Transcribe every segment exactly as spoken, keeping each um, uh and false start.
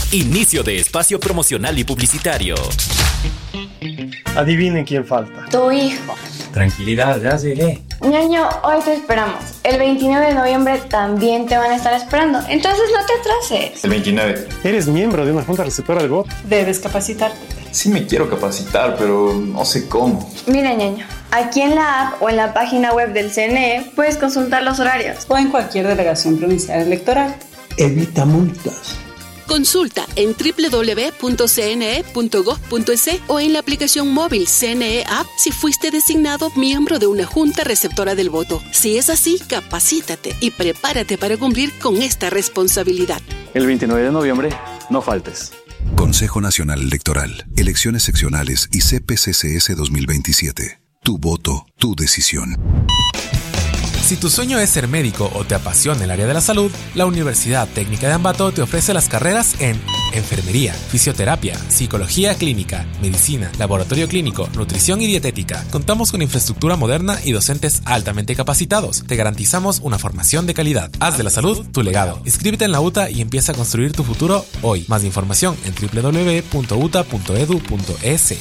Inicio de espacio promocional y publicitario. Adivinen quién falta. Tu hijo. Tranquilidad, ya llegué. Ñaño, hoy te esperamos. El veintinueve de noviembre también te van a estar esperando. Entonces no te atrases. El veintinueve. Eres miembro de una junta receptora del voto. Debes capacitarte. Sí me quiero capacitar, pero no sé cómo. Mira, Ñaño, aquí en la app o en la página web del C N E puedes consultar los horarios. O en cualquier delegación provincial electoral. Evita multas. Consulta en doble u doble u doble u punto c n e punto gov punto e s o en la aplicación móvil C N E App si fuiste designado miembro de una junta receptora del voto. Si es así, capacítate y prepárate para cumplir con esta responsabilidad. El veintinueve de noviembre, no faltes. Consejo Nacional Electoral, Elecciones Seccionales y C P C C S dos mil veintisiete. Tu voto, tu decisión. Si tu sueño es ser médico o te apasiona el área de la salud, la Universidad Técnica de Ambato te ofrece las carreras en enfermería, fisioterapia, psicología clínica, medicina, laboratorio clínico, nutrición y dietética. Contamos con infraestructura moderna y docentes altamente capacitados. Te garantizamos una formación de calidad. Haz de la salud tu legado. Inscríbete en la U T A y empieza a construir tu futuro hoy. Más información en doble u doble u doble u punto u t a punto e d u punto e s.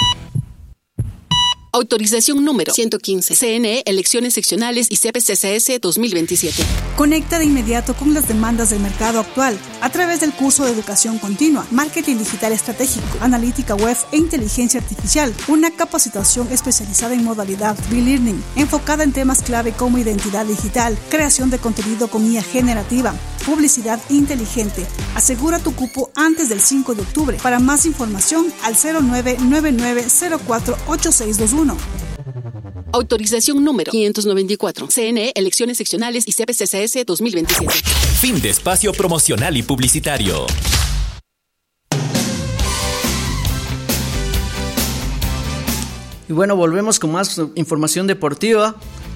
Autorización número ciento quince. C N E, Elecciones Seccionales y C P C C S dos mil veintisiete. Conecta de inmediato con las demandas del mercado actual a través del curso de Educación Continua, Marketing Digital Estratégico, Analítica Web e Inteligencia Artificial. Una capacitación especializada en modalidad B-Learning, enfocada en temas clave como identidad digital, creación de contenido con I A generativa, publicidad inteligente. Asegura tu cupo antes del cinco de octubre. Para más información, al cero nueve nueve nueve cero cuatro ocho seis dos uno. Autorización número quinientos noventa y cuatro. C N E, Elecciones Seccionales y C P C C S dos mil veintisiete. Fin de espacio promocional y publicitario. Y bueno, volvemos con más información deportiva.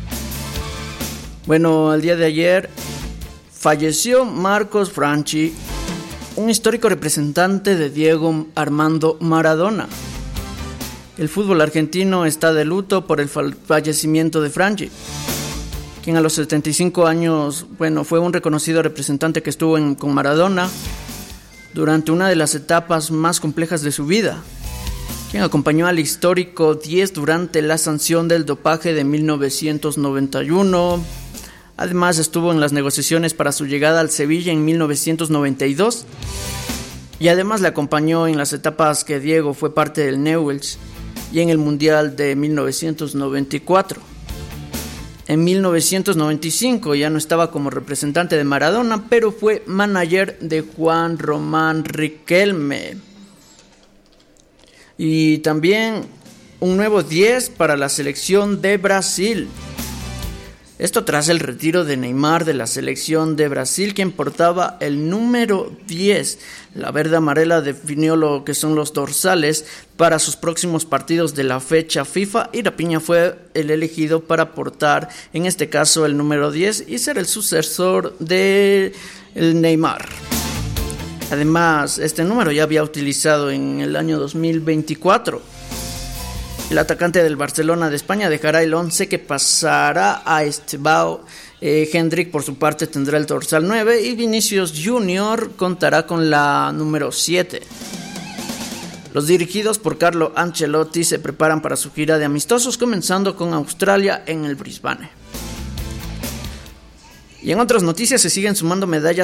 Bueno, el día de ayer falleció Marcos Franchi, un histórico representante de Diego Armando Maradona. El fútbol argentino está de luto por el fallecimiento de Franchi, quien a los setenta y cinco años, bueno, fue un reconocido representante que estuvo en, con Maradona durante una de las etapas más complejas de su vida, quien acompañó al histórico diez durante la sanción del dopaje de mil novecientos noventa y uno. Además estuvo en las negociaciones para su llegada al Sevilla en mil novecientos noventa y dos y además le acompañó en las etapas que Diego fue parte del Newell's y en el Mundial de mil novecientos noventa y cuatro. En mil novecientos noventa y cinco ya no estaba como representante de Maradona, pero fue manager de Juan Román Riquelme. Y también un nuevo diez para la selección de Brasil. Esto tras el retiro de Neymar de la selección de Brasil, quien portaba el número diez. La verde amarela definió lo que son los dorsales para sus próximos partidos de la fecha FIFA y Rafinha fue el elegido para portar, en este caso, el número diez y ser el sucesor de el Neymar. Además, este número ya había utilizado en el año dos mil veinticuatro. El atacante del Barcelona de España dejará el once que pasará a Estebao. Eh, Hendrik, por su parte, tendrá el dorsal nueve y Vinicius Junior contará con la número siete. Los dirigidos por Carlo Ancelotti se preparan para su gira de amistosos, comenzando con Australia en el Brisbane. Y en otras noticias se siguen sumando medallas